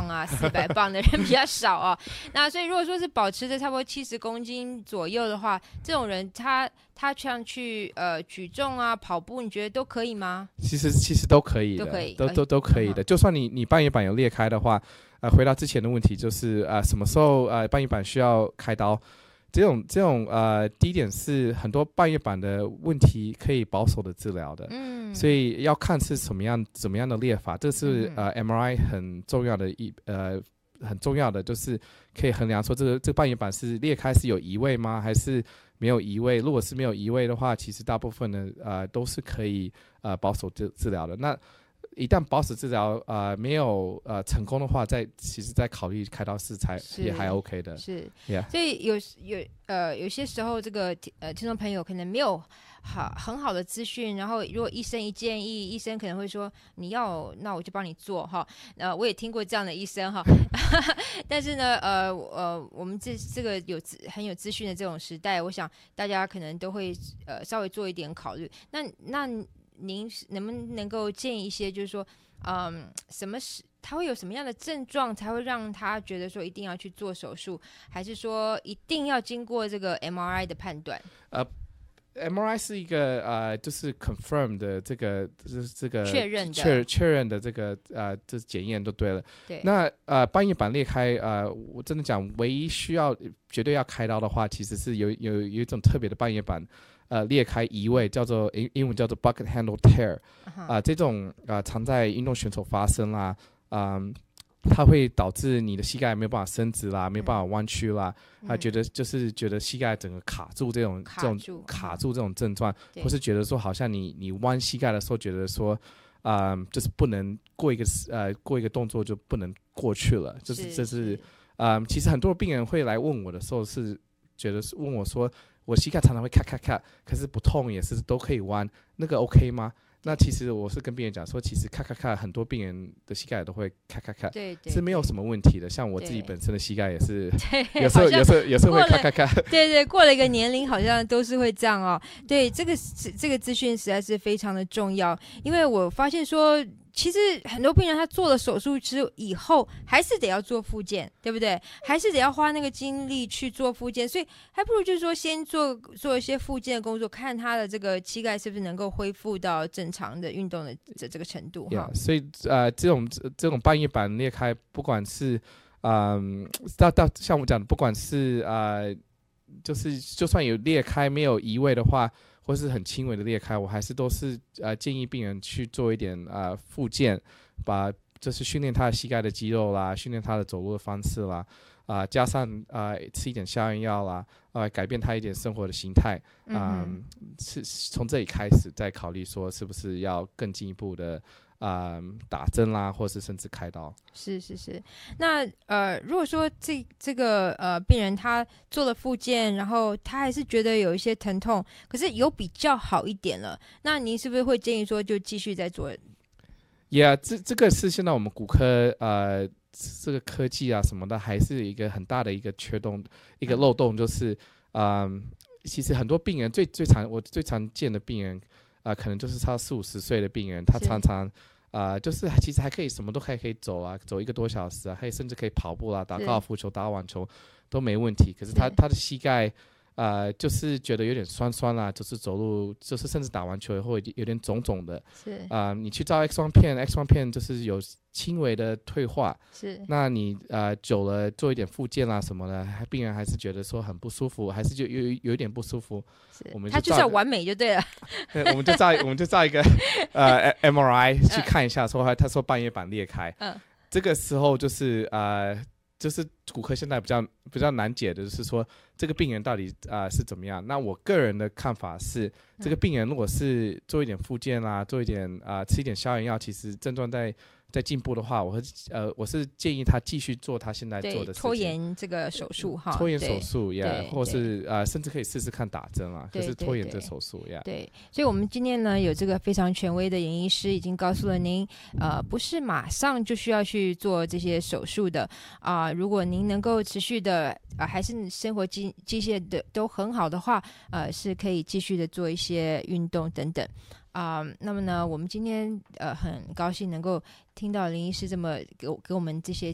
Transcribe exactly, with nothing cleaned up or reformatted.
磅啊四百磅的人比较少啊。那所以如果说是保持着差不多七十公斤左右的话，这种人他他像去呃举重啊跑步，你觉得都可以吗？ 其实其实都可以的， 都可以， 都都都可以的。就算你你半月板有裂开的话，呃，回到之前的问题，就是呃什么时候呃半月板需要开刀？这种这种呃，第一点是很多半月板的问题可以保守的治疗的，嗯，所以要看是什么样怎么样的裂法，这是、嗯、呃 M R I 很重要的一呃很重要的，就是可以衡量说这个这个半月板是裂开是有移位吗，还是没有移位？如果是没有移位的话，其实大部分的呃都是可以呃保守治治疗的。那一旦保守治疗呃没有呃成功的话，再其实再考虑开刀是才也还 OK 的。 是， yeah. 所以有有呃有些时候这个呃听众朋友可能没有好很好的资讯，然后如果医生一建议，医生可能会说你要那我就帮你做哈。呃我也听过这样的医生哈，但是呢呃呃我们这这个有很有资讯的这种时代，我想大家可能都会呃稍微做一点考虑。那那您能不能够建议一些，就是说，嗯，什么是他会有什么样的症状才会让他觉得说一定要去做手术，还是说一定要经过这个 M R I 的判断？ 呃 ，M R I 是一个呃，就是 confirm 的这个就是这个确认的确确认的这个呃，这检验都对了。 对。 那呃，半月板裂开呃，我真的讲，唯一需要绝对要开刀的话，其实是有有有一种特别的半月板。呃，裂开移位叫做英英文叫做 bucket handle tear， 啊、呃，这种啊、呃、常在运动选手发生啦，嗯、呃，它会导致你的膝盖没有办法伸直啦，没有办法弯曲啦，他、嗯、觉得就是觉得膝盖整个卡住这种这种卡住这种症状，或是觉得说好像你你弯膝盖的时候觉得说，啊、呃，就是不能过一个呃过一个动作就不能过去了，就是这是啊、呃，其实很多病人会来问我的时候是觉得是问我说。我膝盖常常会咔咔咔，可是不痛也是都可以弯，那个 OK 吗？那其实我是跟病人讲说，其实咔咔咔很多病人的膝盖都会咔咔咔， 对对， 是没有什么问题的。像我自己本身的膝盖也是，有时候有时候有时候会咔咔咔。 对对，过了一个年龄好像都是会这样哦。对，这个这个资讯实在是非常的重要，因为我发现说。其实很多病人他做了手术之以后还是得要做复健，对不对？还是得要花那个精力去做复健，所以还不如就是说先做做一些复健的工作，看他的这个膝盖是不是能够恢复到正常的运动的这这个程度。 Yeah, 所以呃，这种这种半月板裂开，不管是嗯、呃，到到像我讲的，不管是呃，就是就算有裂开没有移位的话。或是很轻微的裂开，我还是都是呃建议病人去做一点呃复健，把就是训练他的膝盖的肌肉啦，训练他的走路的方式啦，啊、呃、加上啊、呃、吃一点消炎药啦，呃改变他一点生活的形态，啊、呃、是从这里开始再考虑说是不是要更进一步的。呃，打针啦，或是甚至开刀。 是是是，那呃，如果说这这个呃病人他做了复健，然后他还是觉得有一些疼痛，可是有比较好一点了，那您是不是会建议说就继续再做 ？Yeah， 这这个是现在我们骨科呃这个科技啊什么的，还是一个很大的一个缺洞，一个漏洞，就是嗯、呃，其实很多病人最最常我最常见的病人。啊、呃，可能就是他四五十岁的病人，他常常啊、呃，就是其实还可以什么都还可以走啊，走一个多小时啊，还甚至可以跑步啦、啊，打高尔夫球、打网球都没问题。可是他他的膝盖呃，就是觉得有点酸酸啦、啊，就是走路，就是甚至打完球以后有点肿肿的。 是啊、呃，你去照 X 光片 ，X 光片就是有轻微的退化。 是，那你呃久了做一点复健啦什么的，病人还是觉得说很不舒服，还是就有有一点不舒服。我们就他就是要完美就对了。 对，我们就照我们就照一个呃 M R I 去看一下，说他说半月板裂开。嗯，这个时候就是呃。就是骨科现在比较比较难解的，就是说这个病人到底啊、呃、是怎么样？那我个人的看法是，这个病人如果是做一点复健啦，做一点啊、呃、吃一点消炎药，其实症状在在进步的话，我会呃我是建议他继续做他现在做的事情， 拖延这个手术哈， 拖延手术呀，或是呃甚至可以试试看打针啊，可是拖延这手术呀。 对，所以我们今天呢有这个非常权威的眼医师已经告诉了您，呃不是马上就需要去做这些手术的啊、呃，如果您能够持续的啊、呃、还是生活机机械的都很好的话，呃是可以继续的做一些运动等等。啊、呃，那么呢，我们今天呃很高兴能够听到林医师这么给给我们这些